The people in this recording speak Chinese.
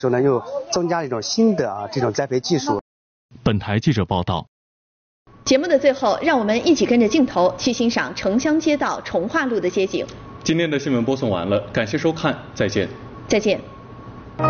就能又增加一种新的这种栽培技术。 本台记者报道。 节目的最后，让我们一起跟着镜头去欣赏城乡街道崇化路的街景。 今天的新闻播送完了，感谢收看，再见。 再见。